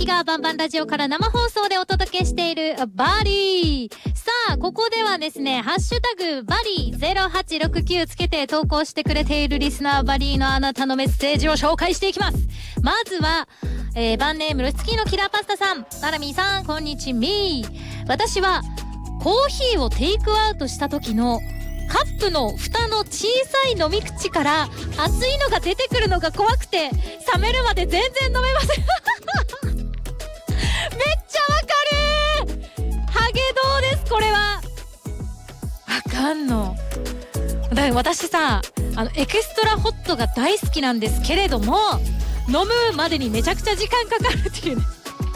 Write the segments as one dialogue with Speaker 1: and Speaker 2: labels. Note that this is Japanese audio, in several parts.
Speaker 1: がバンバンラジオから生放送でお届けしているバリー。さあ、ここではですね、ハッシュタグバリー0869つけて投稿してくれているリスナーバリーのあなたのメッセージを紹介していきます。まずは、バンネームロシツキーのキラーパスタさん、タラミーさん、こんにちみー。私はコーヒーをテイクアウトした時のカップの蓋の小さい飲み口から熱いのが出てくるのが怖くて冷めるまで全然飲めませんめっちゃわかる。ハゲどうですこれは。わかんの。だから私さ、エクストラホットが大好きなんですけれども、飲むまでにめちゃくちゃ時間かかるっていうね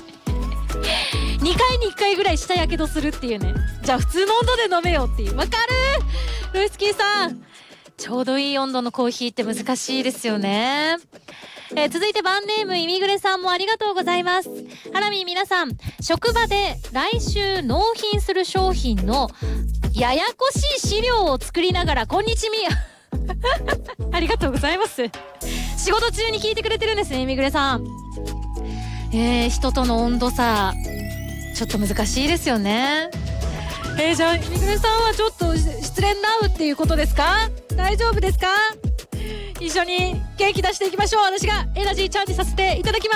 Speaker 1: 2回に1回ぐらい舌やけどするっていうね。じゃあ普通の温度で飲めよっていう。わかるルイスキーさん、ちょうどいい温度のコーヒーって難しいですよね。続いてバンネームイミグレさんもありがとうございます。ハラミー皆さん、職場で来週納品する商品のややこしい資料を作りながらこんにちみありがとうございます。仕事中に聞いてくれてるんですね、イミグレさん。人との温度差ちょっと難しいですよね。じゃあイミグレさんはちょっと失恋なうっていうことですか？大丈夫ですか？一緒に元気出していきましょう。私がエナジーチャージさせていただきます。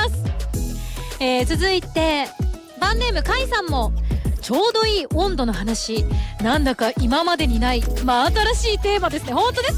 Speaker 1: 続いてバンネームカイさんもちょうどいい温度の話、なんだか今までにない真新しいテーマですね。本当です